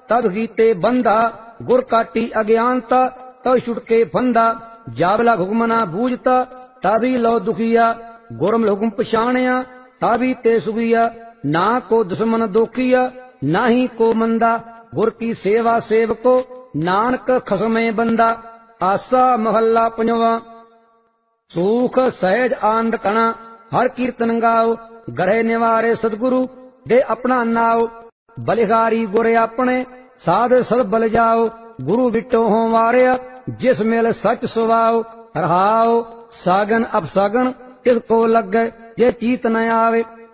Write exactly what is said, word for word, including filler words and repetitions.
तद कीते बंधा, गुर काटी अज्ञानता तब छुटके फंदा। जाबला हुक्म ना बूझता ताबी लो दुखिया, गुरम हुक्म पछाणिया ताबी ते सुगिया। ना को दुश्मन दोखिया ना ही को मंदा, गुर की सेवा सेवको नानक खसमे बंदा। आसा महला पंजवा। सूख सहज आनंद कणा हर कीर्तन गाओ, गढ़े निवारे सतगुरु दे अपना नाओ। बलिहारी गुर अपने साध सद बल जाओ, गुरु बिटो हो वारिया जिस मेल सच सुवाओ। रहाओ सागन अपसागन इसको लगे जे चीत न आवे,